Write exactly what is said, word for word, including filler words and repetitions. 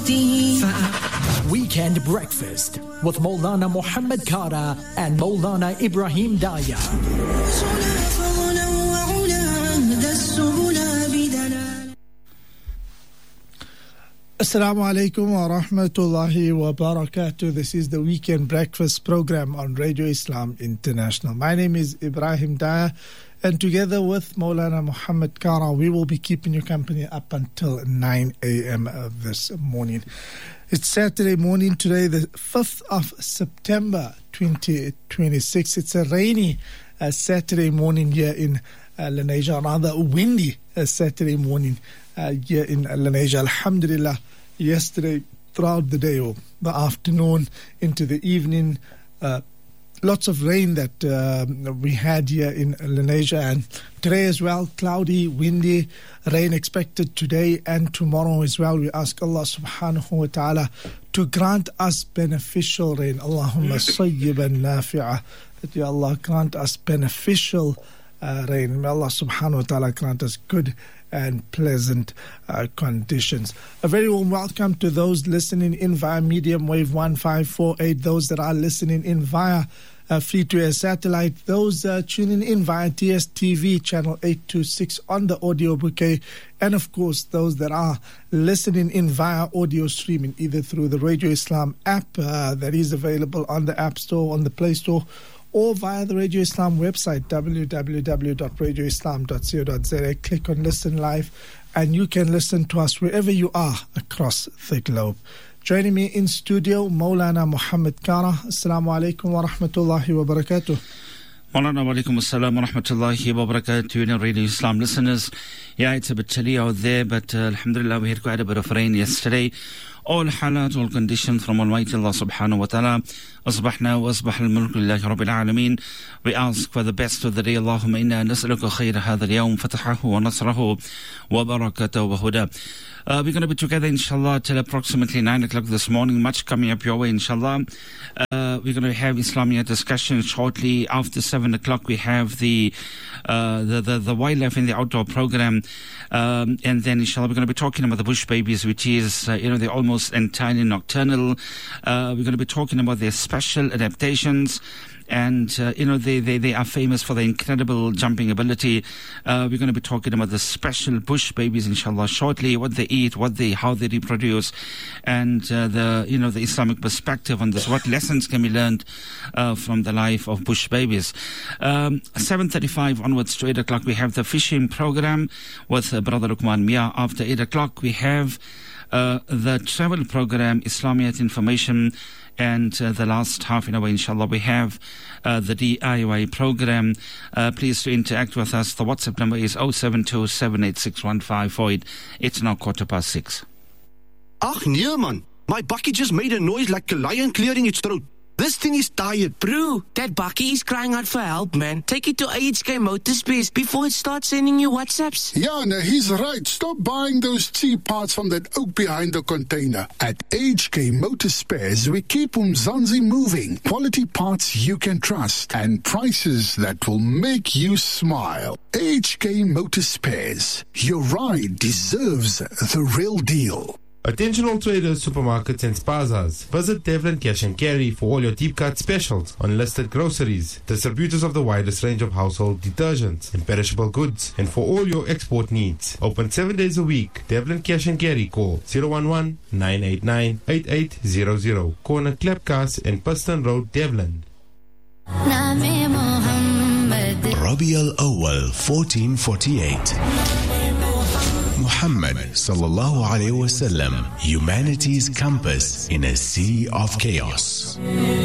Weekend Breakfast with Maulana Muhammad Kara and Maulana Ibrahim Daya. Assalamu alaikum wa rahmatullahi wa barakatuh. This is the Weekend Breakfast program on Radio Islam International. My name is Ibrahim Daya, and together with Maulana Muhammad Kara, we will be keeping you company up until nine a.m. this morning. It's Saturday morning today, the fifth of September twenty twenty-six. It's a rainy uh, Saturday morning here in uh, Lenasia, rather windy uh, Saturday morning uh, here in uh, Lenasia. Alhamdulillah, yesterday throughout the day or the afternoon into the evening, uh, lots of rain that uh, we had here in Lenasia, and today as well, cloudy, windy, rain expected today and tomorrow as well. We ask Allah subhanahu wa ta'ala to grant us beneficial rain. Allahumma sayyiban nafi'ah. That Ya Allah grant us beneficial uh, rain. May Allah subhanahu wa ta'ala grant us good and pleasant uh, conditions. A very warm welcome to those listening in via medium wave one five four eight, those that are listening in via uh, free-to-air satellite, those uh, tuning in via T S T V channel eight two six on the audio bouquet, and of course those that are listening in via audio streaming either through the Radio Islam app uh, that is available on the App Store, on the Play Store, or via the Radio Islam website, w w w dot radio islam dot co dot z a. Click on Listen Live, and you can listen to us wherever you are across the globe. Joining me in studio, Maulana Muhammad Kara. Assalamu alaikum wa rahmatullahi wa barakatuh. Maulana wa alaikum assalam wa rahmatullahi wa barakatuh. And Radio Islam listeners, yeah, it's a bit chilly out there, but uh, alhamdulillah, we had quite a bit of rain yesterday. All halat, all conditions from Almighty Allah subhanahu wa ta'ala. أصبحنا وأصبح الملك لله رب العالمين. We ask for the best of the day. اللهم إنا نسألك خير هذا اليوم فتحه ونصره وبركته وهداه. Uh, we're going to be together, inshallah, till approximately nine o'clock this morning. Much coming up your way, inshallah. Uh, we're going to have Islamia discussion shortly. After seven o'clock, we have the, uh, the, the, the wildlife in the outdoor program. Um, and then, inshallah, we're going to be talking about the bush babies, which is, uh, you know, they're almost entirely nocturnal. Uh, we're going to be talking about their special adaptations. And, uh, you know, they, they, they are famous for their incredible jumping ability. Uh, we're going to be talking about the special bush babies, inshallah, shortly, what they eat, what they, how they reproduce, and, uh, the, you know, the Islamic perspective on this. What lessons can be learned, uh, from the life of bush babies? Um, seven thirty-five onwards to eight o'clock, we have the fishing program with uh, Brother Luqman Mia. After eight o'clock, we have, uh, the travel program, Islamiyat information. And uh, the last half an hour, inshallah, we have uh, the D I Y program. Uh, please to interact with us. The WhatsApp number is oh seven two, seven eight six, one five four eight. It's now quarter past six. Ach nee man, my bakkie just made a noise like a lion clearing its throat. This thing is tired. Bro, that bakkie is crying out for help, man. Take it to A H K Motorspares before it starts sending you WhatsApps. Yeah, no, he's right. Stop buying those cheap parts from that oak behind the container. At A H K Motorspares, we keep Umzansi moving. Quality parts you can trust and prices that will make you smile. A H K Motorspares. Your ride deserves the real deal. Attention all traders, supermarkets and spazas. Visit Devlin Cash and Carry for all your deep cut specials on listed groceries, distributors of the widest range of household detergents and perishable goods, and for all your export needs. Open seven days a week. Devlin Cash and Carry. Call zero one one, nine eight nine, eight eight zero zero. Corner Klepkas and Preston Road, Devlin. Rabi al-Awwal fourteen forty-eight. Muhammad sallallahu alayhi wa sallam, humanity's compass in a sea of chaos.